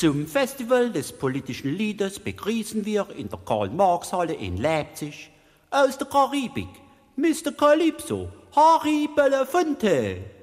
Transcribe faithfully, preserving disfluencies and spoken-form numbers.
Zum Festival des politischen Liedes begrüßen wir in der Karl-Marx-Halle in Leipzig aus der Karibik Mister Calypso, Harry Belafonte.